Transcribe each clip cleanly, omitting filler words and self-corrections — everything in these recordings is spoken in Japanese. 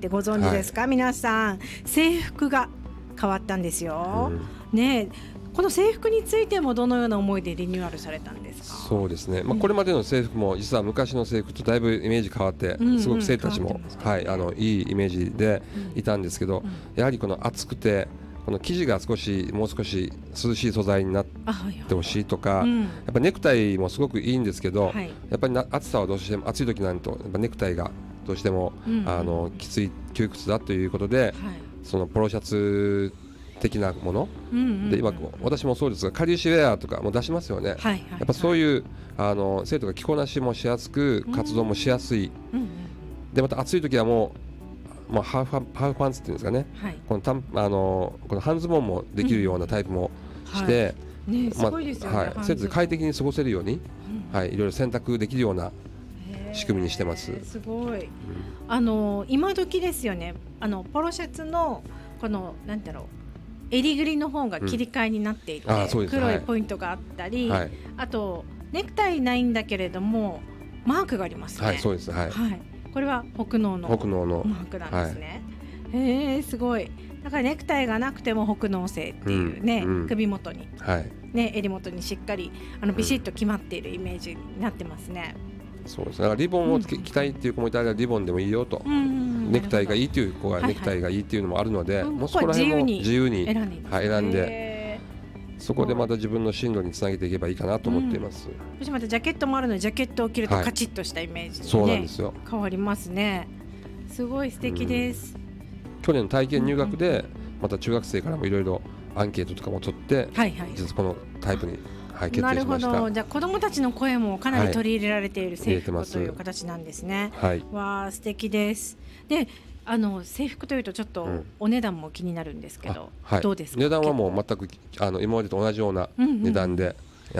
ってご存知ですか、皆さん。制服が変わったんですよ、ね。この制服についてもどのような思いでリニューアルされたんですか？ そうですね、これまでの制服も実は昔の制服とだいぶイメージ変わって、すごく生徒たちも、いいイメージでいたんですけど、やはりこの暑くてこの生地がもう少し涼しい素材になってほしいとか、やっぱネクタイもすごくいいんですけど、やっぱり暑さはどうしても暑い時になるとやっぱネクタイがどうしても、きつい窮屈だということで、そのポロシャツ的なもの、で今私もそうですがかりゆしウェアとかも出しますよね、やっぱそういう生徒が着こなしもしやすく活動もしやすい、でまた暑い時はもうハーフパンツっていうんですかね、この半ズボンもできるようなタイプもして、 すごいですよね、 生徒で快適に過ごせるように、いろいろ選択できるような仕組みにしてます。 すごい、今時ですよね。ポロシャツのこのなんだろう、襟ぐりの方が切り替えになっていて、黒いポイントがあったり、あとネクタイないんだけれどもマークがありますね。 そうです、 これは北濃のマークなんですね、すごい。だからネクタイがなくても北濃製っていうね、首元に、襟元にしっかりビシッと決まっているイメージになってますね。 そうです。だからリボンを着たいっていう子もいたらリボンでもいいよと、ネクタイがいいっていう子がネクタイがいいっていうのもあるので、もうそこら辺も自由に選んで、そこでまた自分の進路につなげていけばいいかなと思っています。 そしてまたジャケットもあるので、ジャケットを着るとカチッとしたイメージそうなんですよ。 変わりますね。すごい素敵です。 去年の体験入学でまた中学生からもいろいろアンケートとかも取って、実はこのタイプに決定しました。なるほど。 じゃあ子どもたちの声もかなり取り入れられている制服という形なんですね。わあ、素敵です。で、制服というとちょっとお値段も気になるんですけど、どうですか？ 値段はもう全く今までと同じような値段で、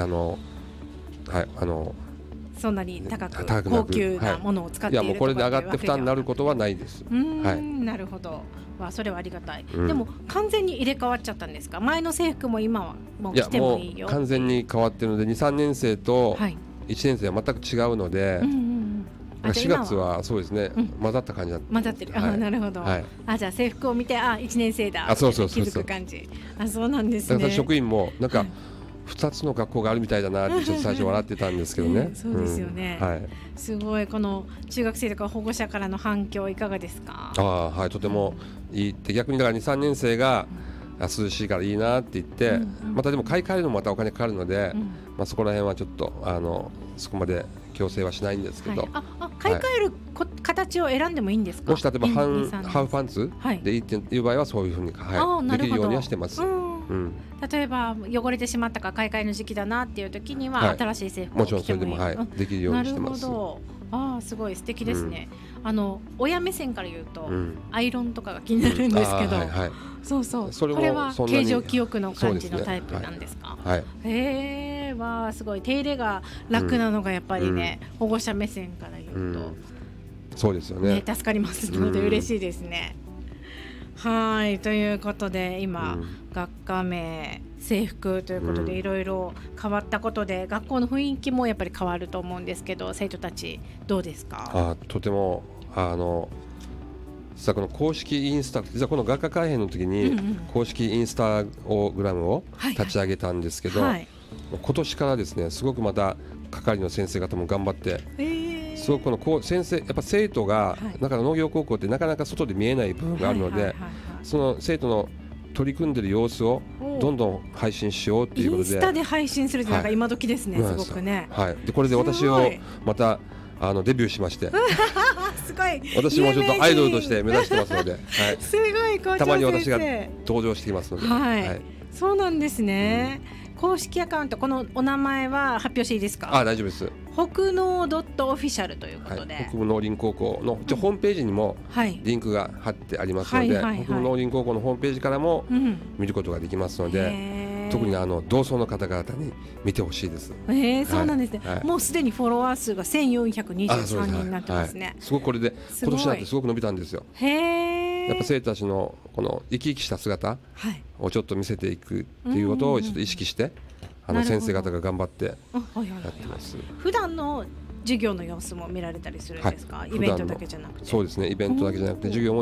そんなに高く高級なものを使っているとか、 もうこれで上がって負担になることはないです。 なるほど。それはありがたい。でも完全に入れ替わっちゃったんですか？前の制服も今はもう着てもいいよ。 もう完全に変わってるので、2、3年生と1年生は全く違うので、4月はそうですね、混ざった感じだった。 混ざってる。なるほど。じゃあ制服を見て1年生だって気づく感じ。そうなんですね。 だから職員もなんか2つの学校があるみたいだなってちょっと最初笑ってたんですけどね。 そうですよね。すごい。この中学生とか保護者からの反響いかがですか？ とてもいいって、逆にだから2、3年生が涼しいからいいなって言って、またでも買い替えるのもまたお金かかるので、そこら辺はちょっとそこまで強制はしないんですけど、 買い替える形を選んでもいいんですか？ もし例えばハーフパンツでいいっていう場合はそういうふうにできるようにはしてます。 例えば汚れてしまったか買い替えの時期だなっていう時には新しい制服を着てもいい。 もちろんそれでもできるようにしてます。 なるほど。すごい素敵ですね。親目線から言うとアイロンとかが気になるんですけど、これは形状記憶の感じのタイプなんですか？すごい手入れが楽なのがやっぱりね、保護者目線から言うとそうですよね。 助かりますので嬉しいですね。ということで今、学科名制服ということでいろいろ変わったことで、学校の雰囲気もやっぱり変わると思うんですけど、生徒たちどうですか？ とても実はこの公式インスタ、実はこの学科改編の時に公式インスタグラムを立ち上げたんですけど、今年からですね、すごくまた係の先生方も頑張って、すごくこの先生やっぱ生徒が、だから農業高校ってなかなか外で見えない部分があるので、その生徒の取り組んでる様子をどんどん配信しようということで、 インスタで配信するってなんか今時ですね、すごくね。 でこれで私をまたデビューしましてすごい私もちょっとアイドルとして目指してますので、 すごい校長先生、 たまに私が登場してきますので、 そうなんですね。公式アカウント、このお名前は発表していいですか？ 大丈夫です。 北農.official ということで、 北部農林高校のホームページにもリンクが貼ってありますので、北部農林高校のホームページからも見ることができますので、特に同窓の方々に見てほしいです。 そうなんですね。もうすでにフォロワー数が1423人になってますね。 すごくこれで今年になってすごく伸びたんですよ。やっぱ生徒たちのこの生き生きした姿をちょっと見せていくっていうことをちょっと意識して、先生方が頑張ってやってます。 普段の授業の様子も見られたりするんですか？イベントだけじゃなくて。 そうですね、イベントだけじゃなくて授業も